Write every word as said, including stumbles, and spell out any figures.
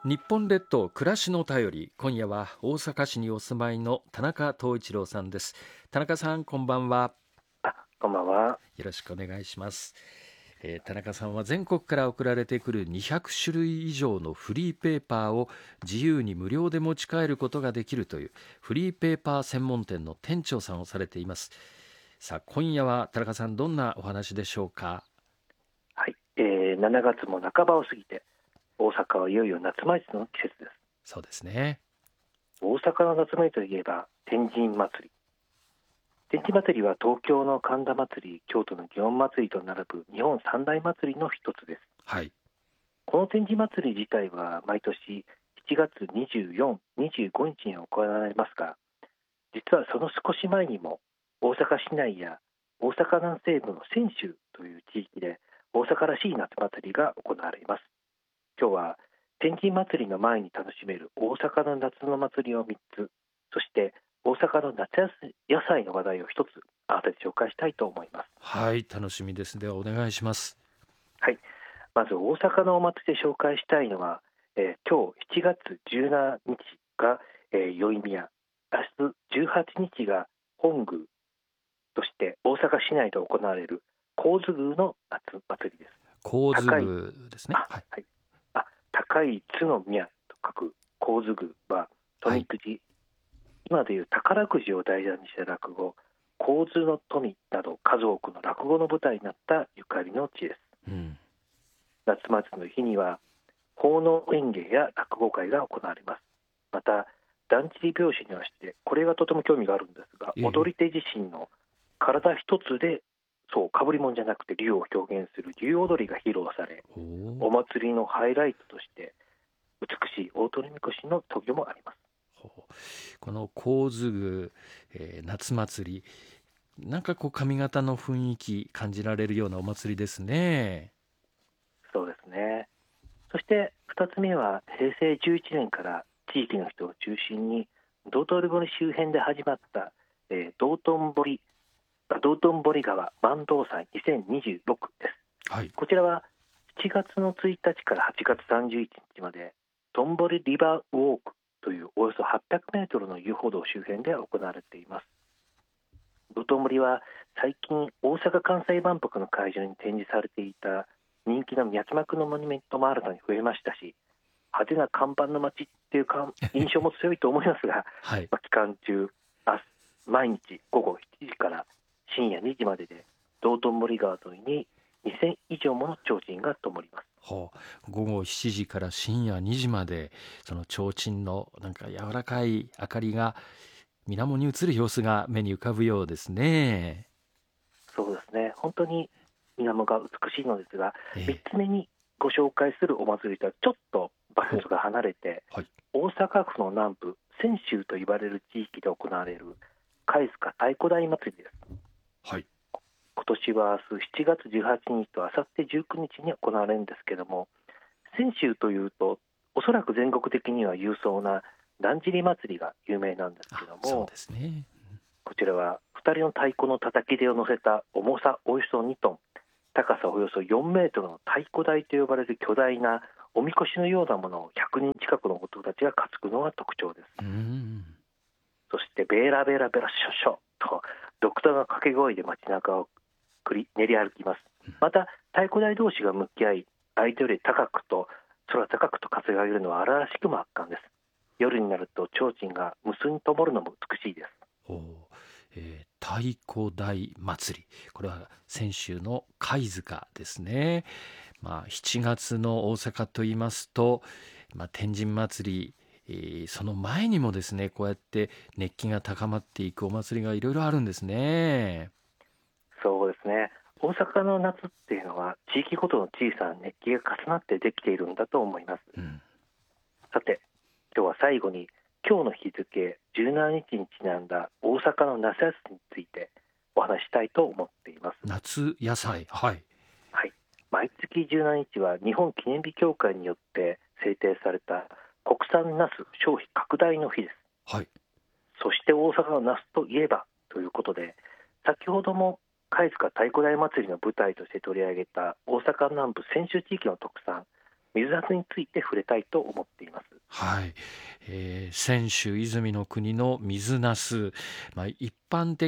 日本列島暮らしの便り、今夜は大阪市にお住まいの田中東一郎さんです。田中さん、こんばんは。 あ、こんばんは。 よろしくお願いします。えー田中さんは全国から送られてくるにひゃくしゅるい以上のフリーペーパーを自由に無料で持ち帰ることができるというフリーペーパー専門店の店長さんをされています。さあ、今夜は田中さん、どんなお話でしょうか？ はい、えー、しちがつも半ばを過ぎて、大阪はいよいよ夏祭りの季節です。 そうですね。 大阪の夏祭りといえば天神祭り。天神祭りは東京の神田祭り、京都の祇園祭りと並ぶ日本三大祭りの一つです。 はい。 この天神祭り自体は毎年しちがつにじゅうよっか、にじゅうごにちに行われますが、実はその少し前にも大阪市内や大阪南西部の泉州という地域で大阪らしい夏祭りが行われます。今日は天神祭りの前に楽しめる大阪の夏の祭りをみっつ、そして大阪の夏野菜の話題をひとつ合わせて紹介したいと思います。 はい、楽しみです。ではお願いします。 はい、まず大阪のお祭りで紹介したいのは、えー今日しちがつじゅうしちにちが、えー、宵宮、明日じゅうはちにちが本宮、そして大阪市内で行われる高津宮の夏祭りです。 神津高い宮ですね。 あ、 はい。 はい、あ高い津の宮と書く高津宮ははい。 富くじ、今でいう宝くじを題材にした落語、高津の富など数多くの落語の舞台になったゆかりの地です。 うん。 夏祭りの日には奉納演芸や落語会が行われます。まただんじり拍子にはして、これがとても興味があるんですが、 ええ。 踊り手自身の体一つで、そうかぶり物じゃなくて竜を表現する竜踊りが披露され、 おーお祭りのハイライトとして美しい大鳥みこしの渡御もあります。 ほうこの神津宮、えー夏祭り、なんかこう上方の雰囲気感じられるようなお祭りですね。 そうですね。そしてふたつめはへいせいじゅういちねんから地域の人を中心に道頓堀周辺で始まった、えー、道頓堀道頓堀川万道祭にせんにじゅうろくです。 はい。 こちらはしちがつのついたちからはちがつさんじゅういちにちまでトンボリリバーウォークというおよそはっぴゃくメートルの遊歩道周辺で行われています。道頓堀は最近大阪・関西万博の会場に展示されていた人気の脈々のモニュメントも新たに増えましたし、派手な看板の街っていうか印象も強いと思いますがはい。 まあ期間中、明日毎日ごごしちじから深夜にじまでで道頓堀川沿いににせんいじょうもの提灯が灯ります。 ほう午後しちじから深夜にじまで、その提灯のなんか柔らかい明かりが水面に映る様子が目に浮かぶようですね。 そうですね、本当に水面が美しいのですが、みっええ。 つめにご紹介するお祭りとはちょっと場ほう所が離れて、 はい。 大阪府の南部泉州と言われる地域で行われる貝塚太鼓台祭りです。 はい。 今年は明日しちがつじゅうはちにちとあさってじゅうくにちに行われるんですけども、泉州というとおそらく全国的には勇壮なだんじり祭りが有名なんですけあ、そうども、 ですね。 こちらはふたりの太鼓の叩き手を乗せた重さおよそにトン、高さおよそよんメートルの太鼓台と呼ばれる巨大なおみこしのようなものをひゃくにん近くの男たちが担ぐのが特徴です。 うーん。 そしてベラベラベラショショと独特な掛け声で街中を繰り練り歩きます。また太鼓台同士が向き合い、相手より高くと空高くと風が上げるのは荒々しくも圧巻です。夜になると提灯が無数に灯るのも美しいです。 おーえー太鼓台祭り、これは先週の貝塚ですね。まあ、しちがつの大阪といいますと、まあ、天神祭り、えーその前にもですね、こうやって熱気が高まっていくお祭りがいろいろあるんですね。 そうですね、大阪の夏っていうのは地域ごとの小さな熱気が重なってできているんだと思います。 うん。 さて今日は最後に今日の日付じゅうしちにちにちなんだ大阪の夏休みについてお話ししたいと思っています。 夏野菜。はい。 はい、毎月じゅうしちにちは日本記念日協会によって制定された国産ナス消費拡大の日です。 はい。 そして大阪のナスといえばということで、先ほども貝塚太鼓台祭りの舞台として取り上げた大阪南部泉州地域の特産水なすについて触れたいと思っています。 はい、えー、泉州泉の国の水なす、まあ、一般的